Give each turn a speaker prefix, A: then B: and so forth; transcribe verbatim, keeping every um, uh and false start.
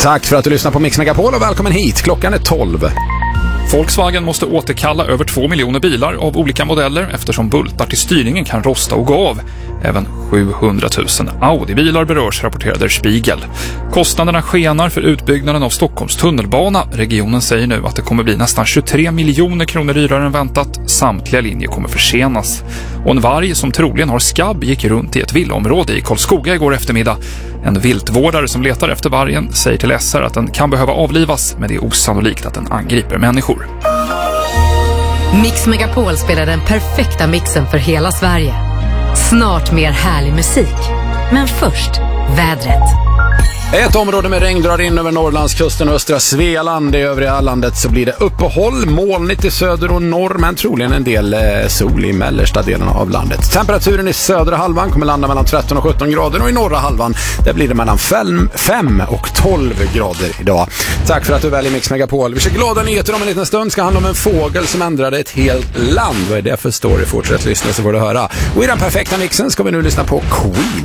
A: Tack för att du lyssnar på Mix Megapol och välkommen hit. Klockan är tolv.
B: Volkswagen måste återkalla över två miljoner bilar av olika modeller eftersom bultar till styrningen kan rosta och gå av. Även sjuhundratusen Audi-bilar berörs, rapporterar Der Spiegel. Kostnaderna skenar för utbyggnaden av Stockholms tunnelbana. Regionen säger nu att det kommer bli nästan tjugotre miljoner kronor dyrare än väntat. Samtliga linjer kommer försenas. Och en varg som troligen har skabb gick runt i ett villaområde i Karlskoga igår eftermiddag. En viltvårdare som letar efter vargen säger till S R att den kan behöva avlivas, men det är osannolikt att den angriper människor.
C: Mix Megapol spelar den perfekta mixen för hela Sverige. Snart mer härlig musik. Men först, vädret.
A: Ett område med regn drar in över Norrlandskusten och östra Svealand. I övriga landet så blir det uppehåll, molnigt i söder och norr, men troligen en del eh, sol i mellersta delen av landet. Temperaturen i södra halvan kommer landa mellan tretton och sjutton grader och i norra halvan där blir det mellan fem och tolv grader idag. Tack för att du väljer Mix Megapol. Vi kör glada nyheter om en liten stund. Ska handla om en fågel som ändrade ett helt land. Vad är det för story? Fortsätt lyssna så får du höra. Och i den perfekta mixen ska vi nu lyssna på Queen.